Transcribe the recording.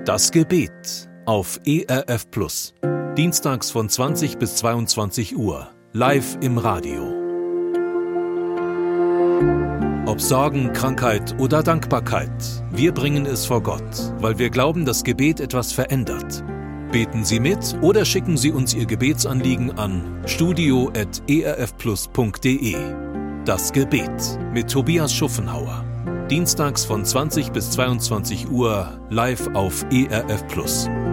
Das Gebet auf ERF Plus. Dienstags von 20 bis 22 Uhr. Live im Radio. Ob Sorgen, Krankheit oder Dankbarkeit, wir bringen es vor Gott, weil wir glauben, dass Gebet etwas verändert. Beten Sie mit oder schicken Sie uns Ihr Gebetsanliegen an studio@erfplus.de. Das Gebet mit Tobias Schuffenhauer. Dienstags von 20 bis 22 Uhr live auf ERF Plus.